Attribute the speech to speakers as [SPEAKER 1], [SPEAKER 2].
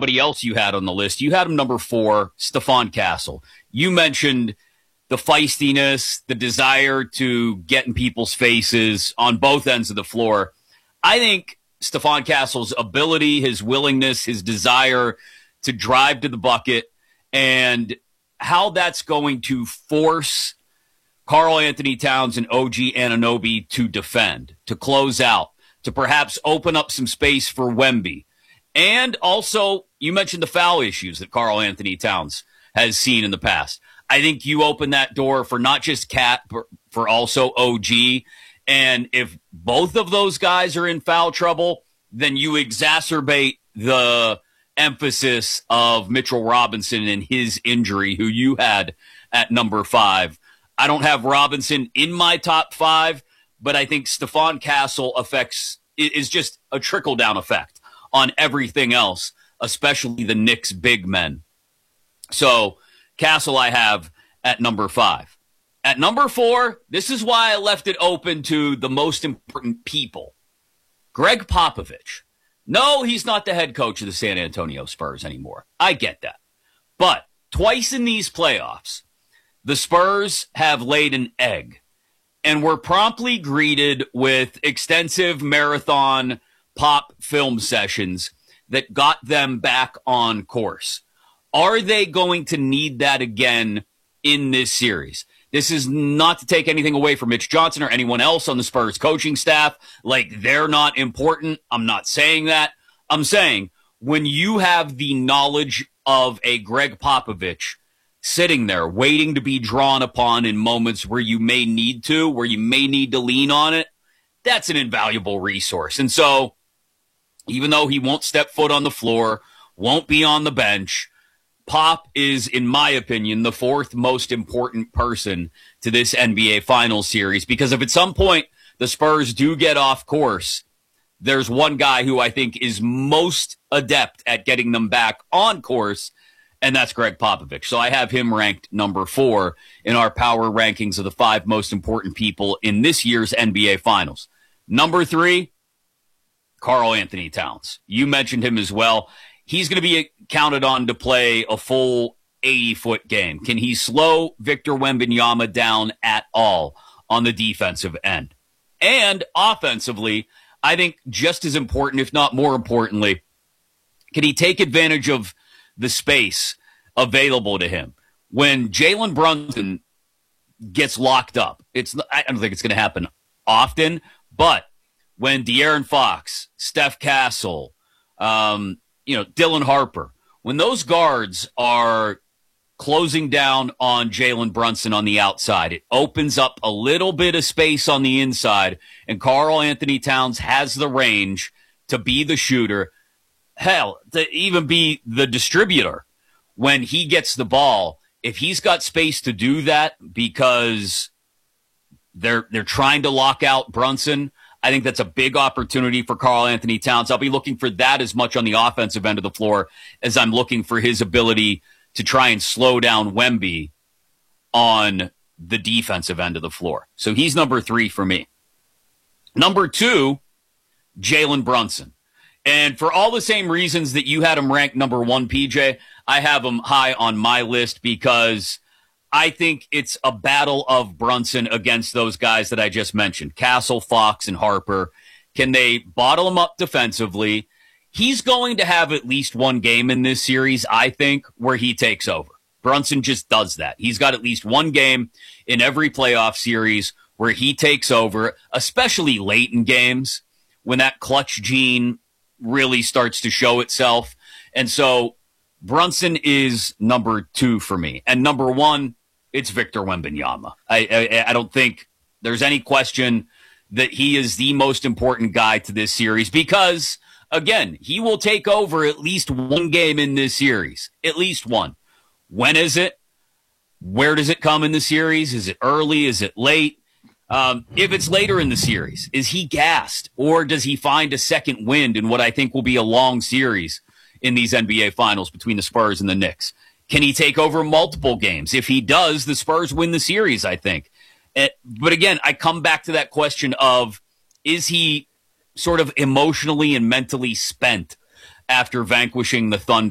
[SPEAKER 1] somebody else you had on the list. You had him number 4, Stephon Castle. You mentioned the feistiness, the desire to get in people's faces on both ends of the floor. I think Stephon Castle's ability, his willingness, his desire to drive to the bucket, and how that's going to force Karl-Anthony Towns and OG Anunoby to defend, to close out, to perhaps open up some space for Wemby. And also, you mentioned the foul issues that Karl-Anthony Towns has seen in the past. I think you open that door for not just Cat, but for also OG. And if both of those guys are in foul trouble, then you exacerbate the emphasis of Mitchell Robinson and his injury, who you had at number 5. I don't have Robinson in my top 5, but I think Stephon Castle is just a trickle-down effect on everything else, especially the Knicks' big men. So Castle I have at number 5. At number 4, this is why I left it open to the most important people. Greg Popovich. No, he's not the head coach of the San Antonio Spurs anymore. I get that. But twice in these playoffs, the Spurs have laid an egg and were promptly greeted with extensive marathon pop film sessions that got them back on course. Are they going to need that again in this series? This is not to take anything away from Mitch Johnson or anyone else on the Spurs coaching staff. Like, they're not important. I'm not saying that. I'm saying when you have the knowledge of a Greg Popovich sitting there waiting to be drawn upon in moments where you may need to lean on it, that's an invaluable resource. And so even though he won't step foot on the floor, won't be on the bench, Pop is, in my opinion, the 4th most important person to this NBA Finals series, because if at some point the Spurs do get off course, there's one guy who I think is most adept at getting them back on course, and that's Greg Popovich. So I have him ranked number 4 in our power rankings of the 5 most important people in this year's NBA Finals. Number 3, Karl-Anthony Towns. You mentioned him as well. He's going to be counted on to play a full 80-foot game. Can he slow Victor Wembanyama down at all on the defensive end? And offensively, I think just as important, if not more importantly, can he take advantage of the space available to him? When Jalen Brunson gets locked up, I don't think it's going to happen often, but when De'Aaron Fox, Steph Castle, Dylan Harper, when those guards are closing down on Jalen Brunson on the outside, it opens up a little bit of space on the inside, and Karl-Anthony Towns has the range to be the shooter, hell, to even be the distributor when he gets the ball. If he's got space to do that because they're trying to lock out Brunson, I think that's a big opportunity for Karl-Anthony Towns. I'll be looking for that as much on the offensive end of the floor as I'm looking for his ability to try and slow down Wemby on the defensive end of the floor. So he's number 3 for me. Number 2, Jalen Brunson. And for all the same reasons that you had him ranked number 1, PJ, I have him high on my list because I think it's a battle of Brunson against those guys that I just mentioned, Castle, Fox, and Harper. Can they bottle him up defensively? He's going to have at least one game in this series, I think, where he takes over. Brunson just does that. He's got at least one game in every playoff series where he takes over, especially late in games when that clutch gene really starts to show itself. And so Brunson is number 2 for me. And number 1, it's Victor Wembanyama. I don't think there's any question that he is the most important guy to this series because, again, he will take over at least one game in this series. At least one. When is it? Where does it come in the series? Is it early? Is it late? If it's later in the series, is he gassed? Or does he find a second wind in what I think will be a long series in these NBA Finals between the Spurs and the Knicks? Can he take over multiple games? If he does, the Spurs win the series, I think. But again, I come back to that question of, is he sort of emotionally and mentally spent after vanquishing the Thunder